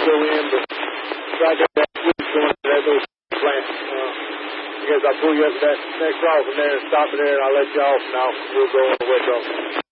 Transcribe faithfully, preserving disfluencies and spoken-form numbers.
go in, but try to get that switch going to that little plant. Uh, I guess I'll pull you up to that next off in there and stop it there, and I'll let you off, and I'll, we'll go on the way from